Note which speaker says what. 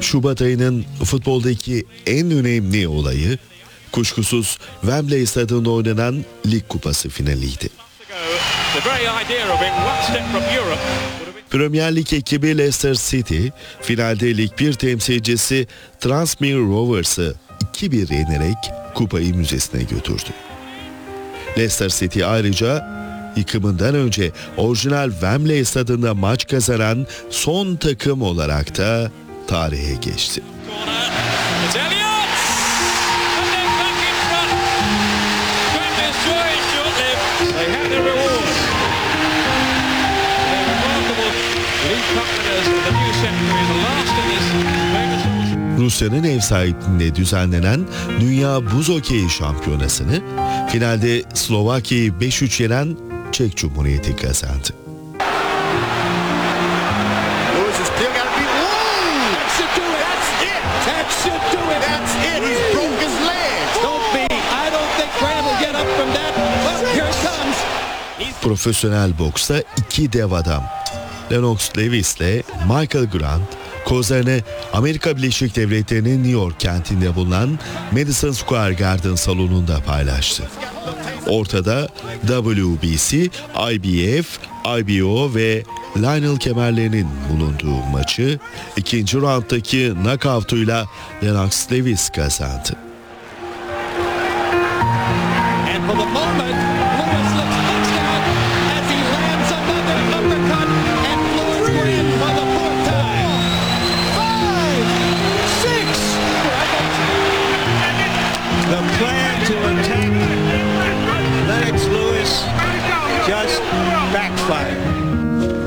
Speaker 1: Şubat ayının futboldaki en önemli olayı kuşkusuz Wembley Stadı'nda oynanan Lig Kupası finaliydi. Premier Lig ekibi Leicester City, finalde Lig 1 temsilcisi Tranmere Rovers'ı 2-1 yenerek kupayı müzesine götürdü. Leicester City ayrıca yıkımından önce orijinal Wembley Stadı'nda maç kazanan son takım olarak da tarihe geçti. Rusya'nın ev sahipliğinde düzenlenen Dünya Buz Hokeyi Şampiyonası'nı finalde Slovakya'yı 5-3 yenen Çek Cumhuriyeti kazandı. Profesyonel boksta iki dev adam Lennox Lewis ile Michael Grant kozlarını Amerika Birleşik Devletleri'nin New York kentinde bulunan Madison Square Garden salonunda paylaştı. Ortada WBC, IBF, IBO ve Lionel kemerlerinin bulunduğu maçı ikinci rounddaki knockout'uyla Lennox Lewis kazandı.